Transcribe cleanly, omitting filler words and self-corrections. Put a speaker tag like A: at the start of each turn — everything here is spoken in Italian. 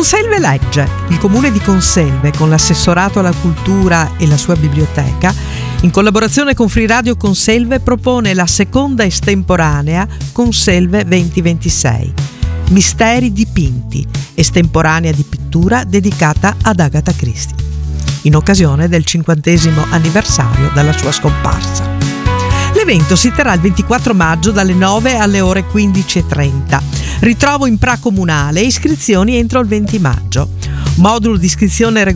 A: Conselve legge. Il comune di Conselve, con l'assessorato alla cultura e la sua biblioteca, in collaborazione con Free Radio Conselve, propone la seconda estemporanea Conselve 2026. Misteri dipinti, estemporanea di pittura dedicata ad Agatha Christie, in occasione del 50° anniversario dalla sua scomparsa. L'evento si terrà il 24 maggio dalle 9 alle ore 15:30. Ritrovo in pracomunale, iscrizioni entro il 20 maggio. Modulo di iscrizione